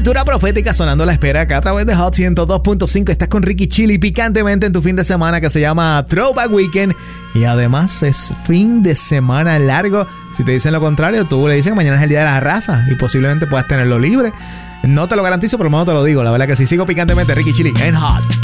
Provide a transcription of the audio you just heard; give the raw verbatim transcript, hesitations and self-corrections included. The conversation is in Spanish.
Cultura profética sonando a la espera acá a través de Hot ciento dos punto cinco. Estás con Ricky Chili picantemente en tu fin de semana que se llama Throwback Weekend. Y además es fin de semana largo. Si te dicen lo contrario, tú le dices que mañana es el día de la raza y posiblemente puedas tenerlo libre. No te lo garantizo, pero por lo menos te lo digo. La verdad que sí. Sigo picantemente Ricky Chili en Hot.